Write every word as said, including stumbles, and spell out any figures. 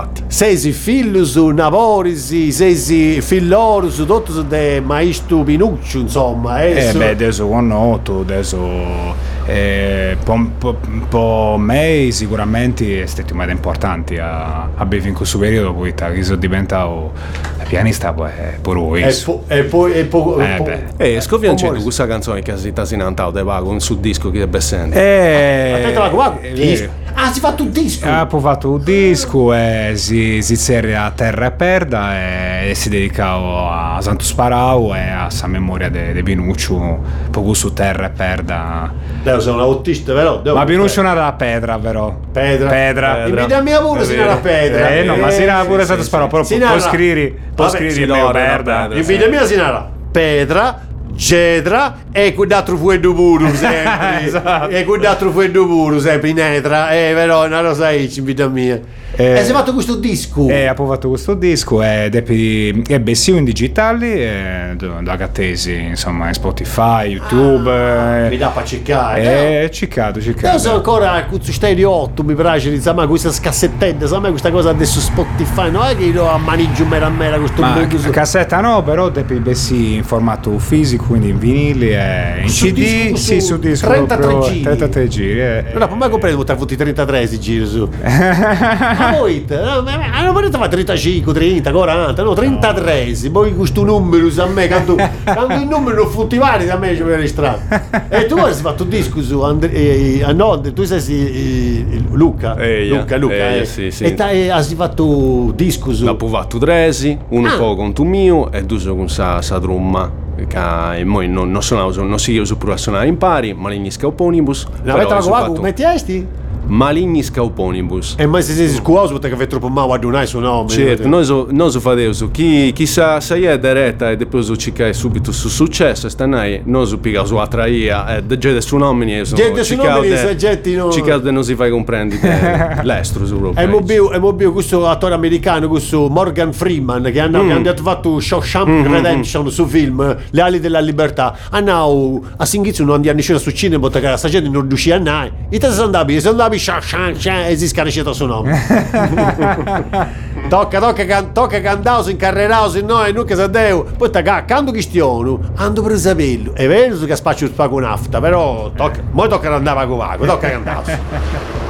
infatti. Sesi fillus, navorisi, sesi fillorus, tutto de maestro Pinuccio, insomma. Eh, so... beh, adesso connoto, adesso eh, po, po me sicuramente è stato molto importante a, a bere in questo periodo, poi che sono diventato pianista, poi è pure lui. E, po, e poi... E po, eh, po, beh. E scoviancendo oh, questa canzone che si sta inantato e va con sul disco che è Bessente. Eh, aspetta, qua, eh, disco. Ah, si è fatto un disco! Ha fatto un disco e si, si serie a terra e perda e, e si dedicava a Santo Sparau e a sa memoria di de Pinuccio, poco su terra e perda. Devo sei un autista, vero? Devo Ma Pinuccio non era Pedra, però. Pedra. Pedra. Invita a mia pure si era Pedra. Eh, no, ma si era pure Santo Sparau, però può scrivere, può scrivere merda. Invita a mia si era Pedra. Cedra e quell'altro fuendo puro sempre esatto. E quell'altro fuendo puro sempre Netra e però non lo sai in vita mia eh, e si è fatto questo disco e ha fatto questo disco ed ebbe sia in digitali e da Gattesi insomma in Spotify, YouTube ah, eh, mi dà per cercare e no? ciccato ciccato io sono ancora con Stereo otto mi piace insomma questa scassettetta insomma questa cosa adesso Spotify non è che io a manigio mera mera questo ma cassetta no però debbe sì in formato fisico quindi in vinili e in su C D disco, sì su disco trentatré giri trentatré giri eh. non ho mai compreso che ti ha avuto i trentatré si giri su ma poi hanno parlato fa trentacinque trenta quaranta no trentatré no. Poi questo numero a me quando, quando il numero non futti vari a me ci viene strano e tu hai fatto un disco su Andre, eh, ah, no tu sei eh, Luca eh, Luca Luca eh, eh. Sì, sì. E hai fatto un disco su dopo fatto tresi uno ah. po' con tu mio e due con sa, sa trumma che mo non, non suonavo non si io su pure a suonare in pari maligni scauponibus no, avete la qua come tiesti? Maligni scauponibus e mai se si scuoso perché avete troppo male a dunai suo nome certo noi so noi so fadeo su chi chissà sai è diretta e poi su cicai subito su successo e stanai noi su piga su attraia e de gente su nomini e sono gente su nomini se gente non cicate non si fai comprendere l'estro su Europa e mobile e mobile questo attore americano questo Morgan Freeman che hanno, mm. hanno fatto Shawshank mm-hmm. Redemption su film Le ali della libertà hanno a Singizio non andiamo scena su cinema perché la gente non riusciva a andare i te sono andati sono andati e si scaricetta su nome tocca tocca tocca cantare in carrerao se no e non che sa deu poi tocca canto che stiano ando per sapello è vero che spaccio spago nafta però tocca mo tocca andare a covaco tocca cantare